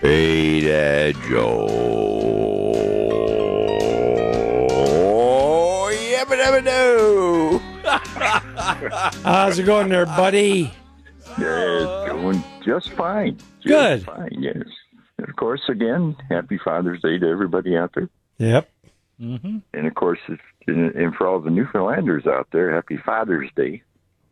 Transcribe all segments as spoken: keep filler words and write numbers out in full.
Hey, Dad Joe. Oh, yabba dabba doo. How's it going there, buddy? Yeah, going just fine. Just Good. Fine, yes. And of course, again, happy Father's Day to everybody out there. Yep. Mm-hmm. And of course, if, and, and for all the Newfoundlanders out there, happy Father's Day.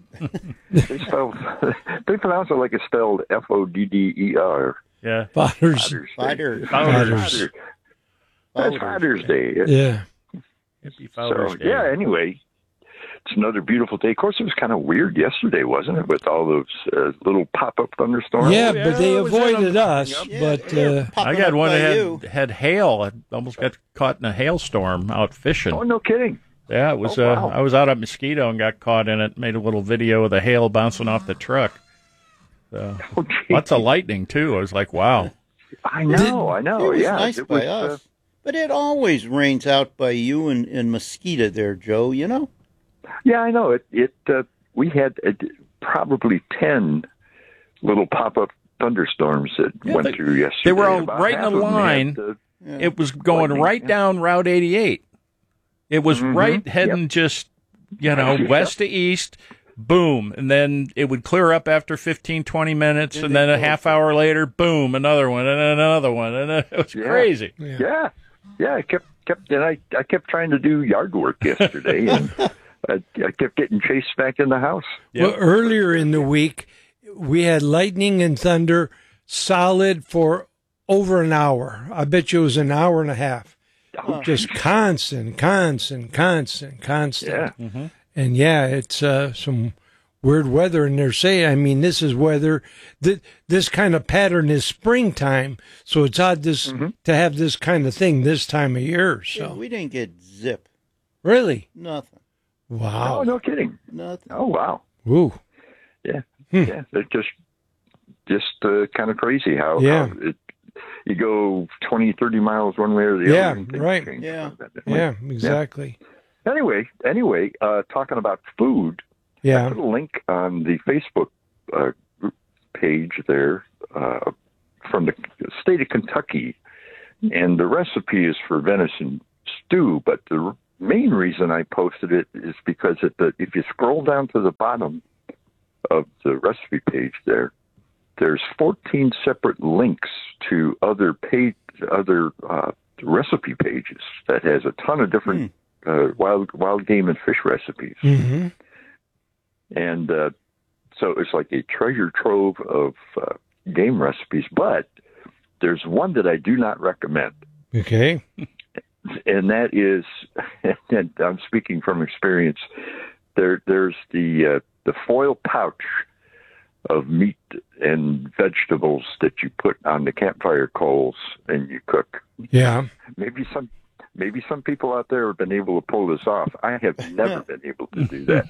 they spell, they pronounce it like it's spelled F O D D E R. Yeah. Fathers. Father's Day. Fathers. Fathers. Father- That's Father's Day. Yeah. Happy Father's So, Day. yeah, anyway, it's another beautiful day. Of course, it was kind of weird yesterday, wasn't it, with all those uh, little pop-up thunderstorms? Yeah, yeah, but they it was in avoided a- us. Yeah, but they're uh, I popping got up one by that you. had, had hail. I almost got caught in a hailstorm out fishing. Oh, no kidding. Yeah, it was. Oh, wow. uh, I was out at Mosquito and got caught in it. Made a little video of the hail bouncing off the truck. So, Oh, gee. lots of lightning too. I was like, wow. I know, I It know, was yeah. nice it by was, us. uh, But it always rains out by you and, and Mosquito there, Joe, you know? Yeah, I know. It. It. Uh, we had uh, probably ten little pop-up thunderstorms that Yeah, went they- through yesterday. they were all About right in half a of them had, line. uh, Yeah. It was going Lightning, right yeah. down Route eighty-eight. It was Mhm, right heading yep. just, you know, Yep. west to east. Boom. And then it would clear up after fifteen, twenty minutes. Yeah, and they then a closed half it. hour later, boom, another one and another one. And it was Yeah. crazy. yeah. yeah, yeah. I kept kept and I I kept trying to do yard work yesterday, and I, I kept getting chased back in the house. Well, earlier in the week, we had lightning and thunder solid for over an hour. I bet you it was an hour and a half. Oh, Just constant, constant, constant, constant. yeah. And yeah, it's uh, some weird weather. And they're saying, I mean, this is weather. Th- this kind of pattern is springtime. So it's odd this to have this kind of thing this time of year. So Yeah, we didn't get zip. really, Nothing. wow. Oh, no kidding. Nothing. Oh, wow. Woo. Yeah, Hmm. yeah. They're just just uh, kind of crazy how, Yeah. how it, you go twenty, thirty miles one way or the Yeah, other. and things right. change Yeah. like that. Yeah, exactly. Anyway, anyway, uh, talking about food, I Yeah. put a link on the Facebook uh, group page there uh, from the state of Kentucky, and the recipe is for venison stew. But the main reason I posted it is because at the, if you scroll down to the bottom of the recipe page there, there's fourteen separate links to other page, other uh, recipe pages that has a ton of different uh, wild wild game and fish recipes. hmm And uh, so it's like a treasure trove of uh, game recipes. But there's one that I do not recommend, Okay. and that is, and I'm speaking from experience. There, there's the uh, the foil pouch of meat and vegetables that you put on the campfire coals and you cook. Yeah. Maybe some. Maybe some people out there have been able to pull this off. I have never been able to do that.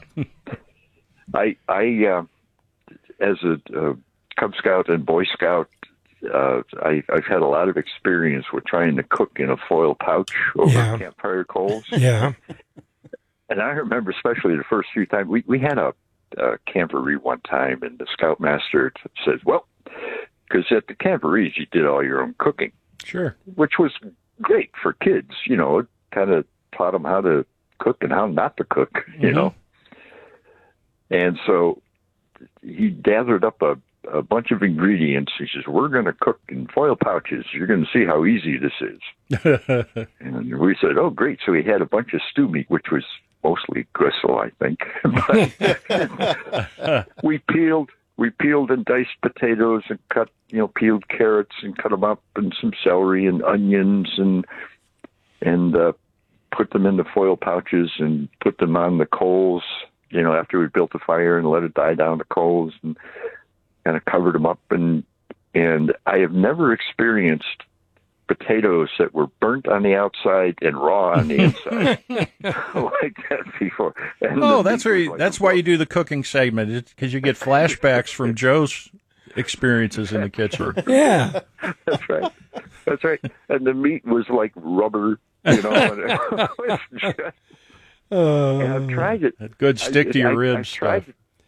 I, I, uh, as a, uh Cub Scout and Boy Scout, uh, I, I've had a lot of experience with trying to cook in a foil pouch over Yeah. campfire coals. Yeah. And I remember, especially the first few times, we, we had a, a camporee one time, and the Scoutmaster says, well, because at the camporees, you did all your own cooking, Sure. which was great for kids. You know, it kind of taught them how to cook and how not to cook, you Mhm. know. And so he gathered up a, a bunch of ingredients. He says, we're going to cook in foil pouches. You're going to see how easy this is. And we said, oh, great. So he had a bunch of stew meat, which was mostly gristle, I think. But we peeled, we peeled and diced potatoes and cut, you know, peeled carrots and cut them up, and some celery and onions, and and uh, put them in the foil pouches and put them on the coals, you know, after we built the fire, and let it die down the coals, and kind of covered them up. And and I have never experienced potatoes that were burnt on the outside and raw on the inside like that before. And Oh, the that's meat where was you, like that's a why you do the cooking segment, because you get flashbacks from Joe's experiences in the kitchen. Yeah. That's right. That's right. And the meat was like rubber, you know. And, it was just- Uh, and I've tried it. That good stick to I- your I- ribs I tried stuff. it.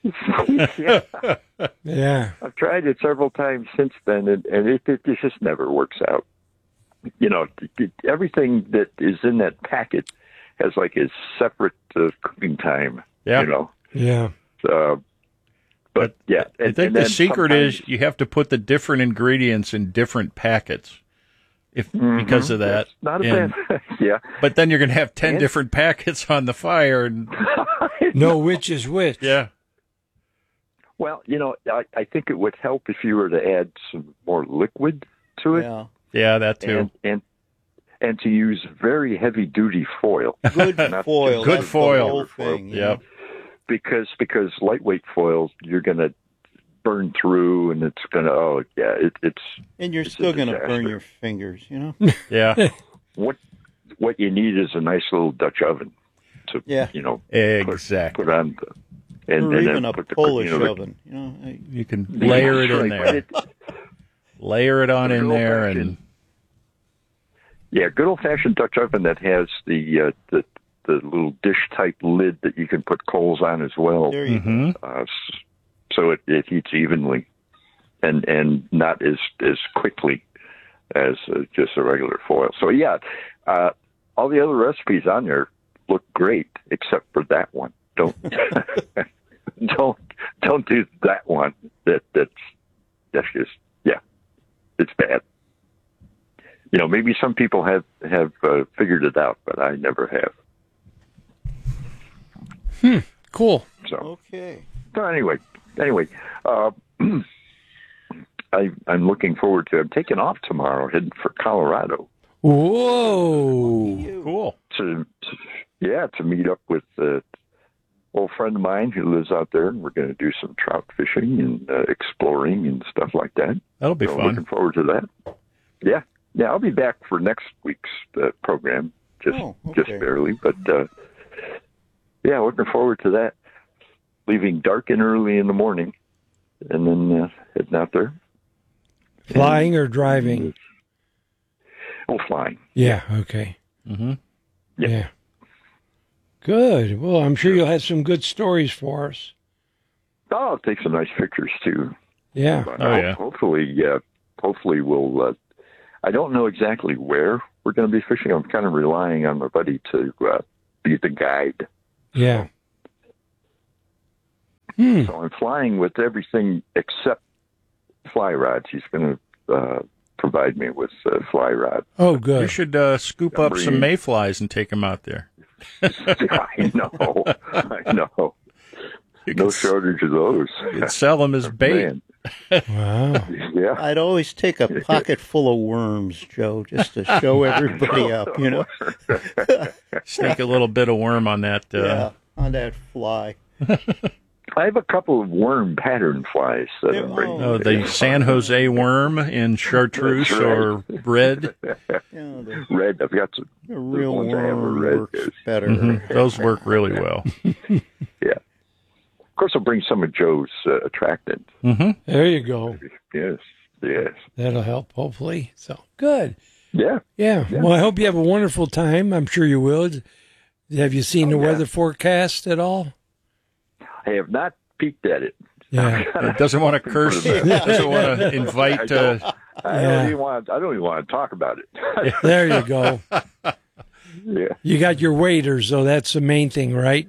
yeah. Yeah. I've tried it several times since then, and, and it, it just never works out. You know, it, it, everything that is in that packet has like a separate uh, cooking time. Yeah. You know. Yeah. Uh, but yeah, I and, think and the then secret sometimes- is you have to put the different ingredients in different packets, if because of that. That's not a And- bad. Yeah. But then you're going to have ten And- different packets on the fire, and No, which is which. yeah, Well, you know, I, I think it would help if you were to add some more liquid to it, Yeah. yeah, that too. and and and to use very heavy duty foil. Good Not foil. Good that's the foil. whole thing, you Yep. know. because because lightweight foils you're going to burn through, and it's going to oh yeah it, it's And you're It's a still going to burn disaster. your fingers, you know? Yeah, what what you need is a nice little Dutch oven to Yeah. you know exactly. put on the, and, or and even then a put the, Polish you know, the- oven, you know? I, You can layer it in Right, there, layer it on Good in there, old-fashioned. and yeah, good old fashioned Dutch oven that has the uh, the the little dish type lid that you can put coals on as well. there you Mhm. uh, s- so it, it heats evenly and and not as as quickly as uh, just a regular foil. So yeah, uh, all the other recipes on there look great except for that one. Don't don't don't do that one. That that's that's just yeah, it's bad. You know, maybe some people have have uh, figured it out, but I never have. Cool. So. go. Okay. So anyway, anyway, uh, I, I'm looking forward to. I'm taking off tomorrow, heading for Colorado Whoa. cool. to, to yeah, to meet up with an old friend of mine who lives out there, and we're going to do some trout fishing and uh, exploring and stuff like that. That'll be So fun. looking forward to that. Yeah, yeah, I'll be back for next week's uh, program, just Oh, okay. just barely, but uh, yeah, looking forward to that. Leaving dark and early in the morning, and then uh, heading out there. Flying or driving? Oh, flying. Yeah. Okay. hmm Yeah. Yeah. Good. Well, I'm sure you'll have some good stories for us. Oh, I'll take some nice pictures too. Yeah. But Oh, ho- yeah. Hopefully, yeah. Hopefully, we'll. Uh, I don't know exactly where we're going to be fishing. I'm kind of relying on my buddy to uh, be the guide. Yeah. Hmm. So I'm flying with everything except fly rods. He's going to uh, provide me with uh, fly rod. Oh, You good. should uh, scoop up some Bring- mayflies and take them out there. I know. I know. You No can, shortage of those. you can sell them as bait. Man. Wow. Yeah. I'd always take a pocket full of worms, Joe, just to show everybody up, you know? Sneak a little bit of worm on that. Uh, Yeah, on that fly. I have a couple of worm pattern flies that Yeah, I'm bringing. Oh, the San Jose worm in chartreuse That's right. or red. You know, the, Red. I've got some. the real ones I have are worm red, works yes. better. Mhm. Those work really well. Yeah. Of course, I'll bring some of Joe's uh, attractants. hmm There you go. Yes. Yes. That'll help, hopefully. So good. Yeah. Yeah. Yeah. Well, I hope you have a wonderful time. I'm sure you will. Have you seen the Oh, yeah. weather forecast at all? I have not peeked at it. Yeah. It doesn't want to curse. It doesn't want to invite. Uh, I Yeah. don't even want. I don't even want to talk about it. There you go. Yeah. You got your waders, though. That's the main thing, right?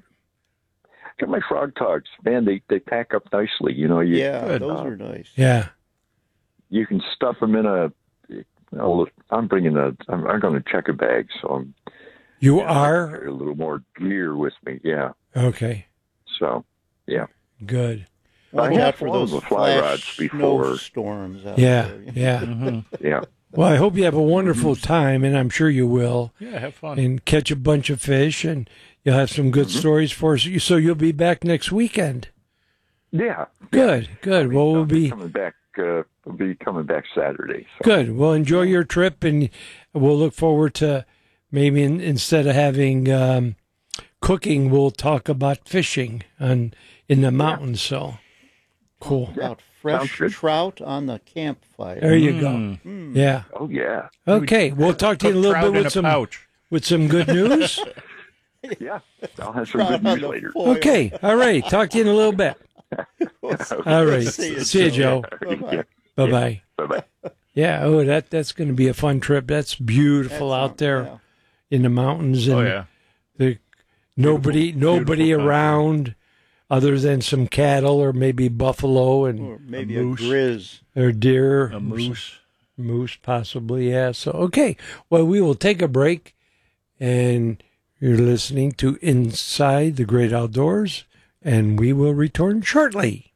Got my frog togs. Man, they they pack up nicely. You know, you Yeah, Good. those are nice. Yeah. you can stuff them in a. Well, I'm bringing a. I'm, I'm going to check a bag, so I'm You carry are? a little more gear with me. Yeah. Okay. So, yeah. Good. Watch I have out for flown those with fly flash rods before. snowstorms out Yeah. there. Yeah. mhm. Yeah. Well, I hope you have a wonderful time, and I'm sure you will, Yeah, have fun. and catch a bunch of fish, and you'll have some good stories for us. So you'll be back next weekend. Yeah. Good. Good. Well, we'll I'll be be coming back. Uh, we'll be coming back Saturday. So. good. Well, enjoy your trip, and we'll look forward to maybe in, instead of having um, cooking, we'll talk about fishing on in the mountains. So cool. About Sounds fresh good. trout on the campfire. There you go. Mm. Yeah. Oh yeah. Okay. We'll talk to you in a Cook little trout bit in with a some pouch. with some good news. Yeah. I'll have some Trout good on news the later. foil. Okay. All right. Talk to you in a little bit. All right. See you, See you, Joe. Bye-bye. Bye-bye. Bye-bye. Yeah, oh, that that's going to be a fun trip. That's beautiful That's out not- there yeah. in the mountains. And Oh yeah. the, nobody nobody beautiful country. around other than some cattle or maybe buffalo and Or maybe A a, moose. grizz. or deer. A moose. Moose, possibly, yeah. So, okay. Well, we will take a break, and you're listening to Inside the Great Outdoors, and we will return shortly.